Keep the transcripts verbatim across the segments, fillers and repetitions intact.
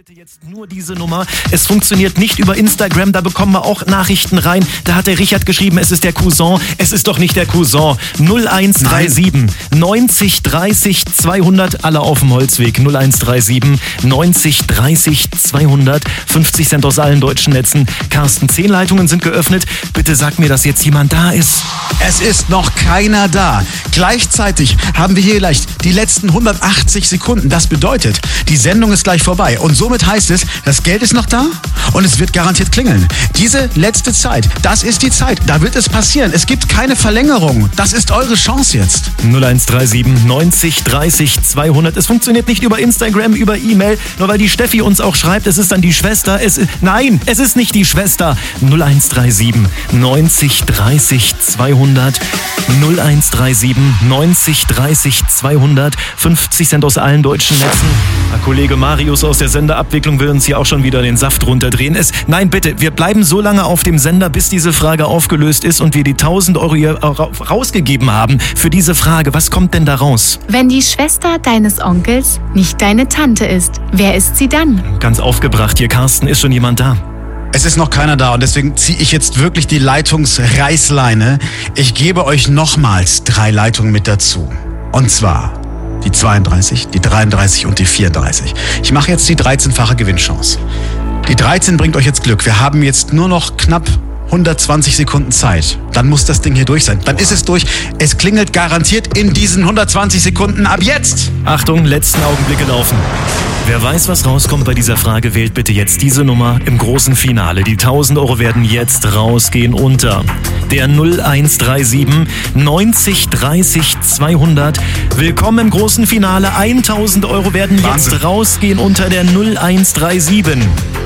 Bitte jetzt nur diese Nummer. Es funktioniert nicht über Instagram, da bekommen wir auch Nachrichten rein. Da hat der Richard geschrieben, es ist der Cousin. Es ist doch nicht der Cousin. null eins drei sieben neunzig dreißig zweihundert, alle auf dem Holzweg. null eins drei sieben neunzig dreißig zweihundert, fünfzig Cent aus allen deutschen Netzen. Carsten, zehn Leitungen sind geöffnet. Bitte sag mir, dass jetzt jemand da ist. Es ist noch keiner da. Gleichzeitig haben wir hier gleich die letzten hundertachtzig Sekunden. Das bedeutet, die Sendung ist gleich vorbei. Und somit heißt es, das Geld ist noch da und es wird garantiert klingeln. Diese letzte Zeit, das ist die Zeit. Da wird es passieren. Es gibt keine Verlängerung. Das ist eure Chance jetzt. null eins drei sieben neunzig dreißig zweihundert. Es funktioniert nicht über Instagram, über E-Mail, nur weil die Steffi uns auch schreibt, es ist dann die Schwester. Es ist, nein, es ist nicht die Schwester. null eins drei sieben neunzig dreißig zweihundert. null eins drei sieben neunzig dreißig zweihundert. fünfzig Cent aus allen deutschen Netzen. Herr Kollege Marius aus der Senderabwicklung will uns hier auch schon wieder den Saft runterdrehen. Es, nein, bitte, wir bleiben so lange auf dem Sender, bis diese Frage aufgelöst ist und wir die tausend Euro hier rausgegeben haben für diese Frage. Was kommt denn da raus? Wenn die Schwester deines Onkels nicht deine Tante ist, wer ist sie dann? Ganz aufgebracht hier, Carsten, ist schon jemand da? Es ist noch keiner da und deswegen ziehe ich jetzt wirklich die Leitungsreißleine. Ich gebe euch nochmals drei Leitungen mit dazu. Und zwar die zweiunddreißig, die dreiunddreißig und die vierunddreißig. Ich mache jetzt die dreizehnfache Gewinnchance. Die dreizehn bringt euch jetzt Glück. Wir haben jetzt nur noch knapp hundertzwanzig Sekunden Zeit. Dann muss das Ding hier durch sein. Dann ist es durch. Es klingelt garantiert in diesen hundertzwanzig Sekunden ab jetzt. Achtung, letzten Augenblicke laufen. Wer weiß, was rauskommt bei dieser Frage, wählt bitte jetzt diese Nummer im großen Finale. Die tausend Euro werden jetzt rausgehen unter der null eins drei sieben neunzig dreißig zweihundert. Willkommen im großen Finale. tausend Euro werden Wahnsinn. Jetzt rausgehen unter der null eins drei sieben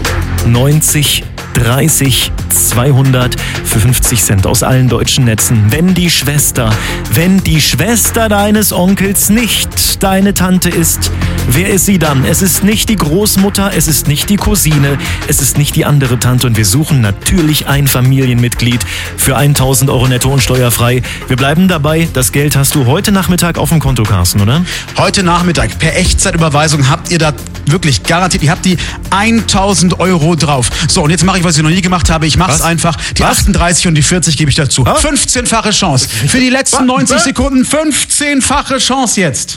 neunzig dreißig zweihundert für fünfzig Cent aus allen deutschen Netzen. Wenn die Schwester, wenn die Schwester deines Onkels nicht deine Tante ist, wer ist sie dann? Es ist nicht die Großmutter, es ist nicht die Cousine, es ist nicht die andere Tante und wir suchen natürlich ein Familienmitglied für tausend Euro netto und steuerfrei. Wir bleiben dabei, das Geld hast du heute Nachmittag auf dem Konto, Carsten, oder? Heute Nachmittag per Echtzeitüberweisung habt ihr da wirklich garantiert, ihr habt die tausend Euro drauf. So, und jetzt mache ich, was ich noch nie gemacht habe. Ich mache es einfach. Die Was? achtunddreißig und die vierzig gebe ich dazu. Was? fünfzehnfache Chance. Für die letzten neunzig Sekunden fünfzehnfache Chance jetzt.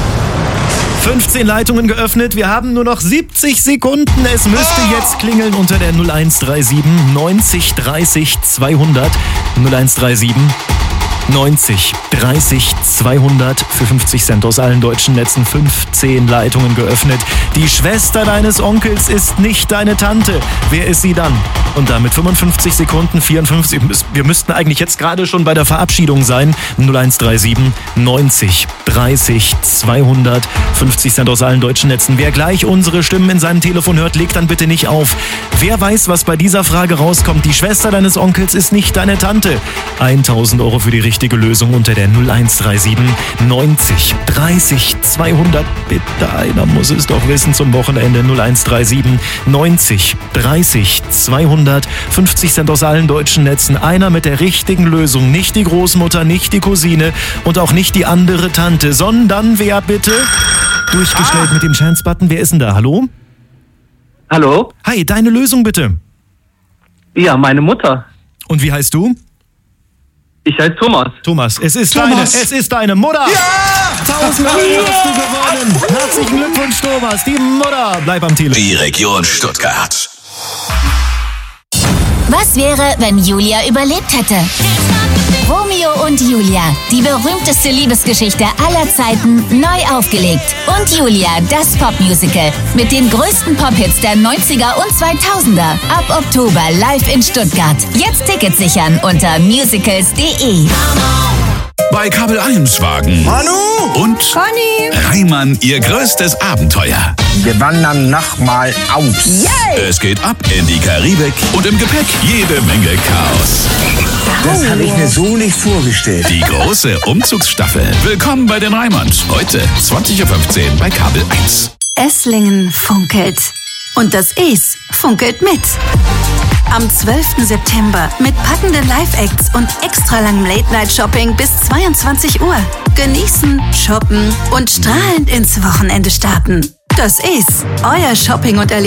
fünfzehn Leitungen geöffnet, wir haben nur noch siebzig Sekunden. Es müsste jetzt klingeln unter der null eins drei sieben neunzig dreißig zweihundert. null eins drei sieben neunzig dreißig zweihundert für fünfzig Cent aus allen deutschen Netzen. fünfzehn Leitungen geöffnet. Die Schwester deines Onkels ist nicht deine Tante. Wer ist sie dann? Und damit fünfundfünfzig Sekunden, vierundfünfzig. Wir müssten eigentlich jetzt gerade schon bei der Verabschiedung sein. null eins drei sieben neunzig dreißig zweihundert, fünfzig Cent aus allen deutschen Netzen. Wer gleich unsere Stimmen in seinem Telefon hört, legt dann bitte nicht auf. Wer weiß, was bei dieser Frage rauskommt? Die Schwester deines Onkels ist nicht deine Tante. tausend Euro für die richtige Lösung unter der null eins drei sieben neunzig dreißig zweihundert. Bitte, einer muss es doch wissen zum Wochenende. null eins drei sieben neunzig dreißig zweihundert, fünfzig Cent aus allen deutschen Netzen. Einer mit der richtigen Lösung. Nicht die Großmutter, nicht die Cousine und auch nicht die andere Tante, sondern wer bitte? Durchgestellt ah. mit dem Chance-Button. Wer ist denn da? Hallo? Hallo? Hi, deine Lösung bitte. Ja, meine Mutter. Und wie heißt du? Ich heiße Thomas. Thomas, es ist Thomas. deine, es ist deine Mutter. Ja! tausend Euro hast du gewonnen. Herzlichen Glückwunsch, Thomas. Die Mutter. Bleib am Telefon. Die Region Stuttgart. Was wäre, wenn Julia überlebt hätte? Romeo und Julia, die berühmteste Liebesgeschichte aller Zeiten, neu aufgelegt. Und Julia, das Popmusical mit den größten Pophits der neunziger und zweitausender. Ab Oktober live in Stuttgart. Jetzt Tickets sichern unter musicals punkt de. Bei Kabel eins wagen Manu und Conny Reimann ihr größtes Abenteuer. Wir wandern nochmal aus. Yay! Es geht ab in die Karibik und im Gepäck jede Menge Chaos. Das habe ich mir so nicht vorgestellt. Die große Umzugsstaffel. Willkommen bei den Reimanns. Heute zwanzig Uhr fünfzehn bei Kabel eins. Esslingen funkelt. Und das Es funkelt mit. Am zwölften September mit packenden Live-Acts und extra langem Late-Night-Shopping bis zweiundzwanzig Uhr. Genießen, shoppen und strahlend ins Wochenende starten. Das Es, euer Shopping- und Erlebnis.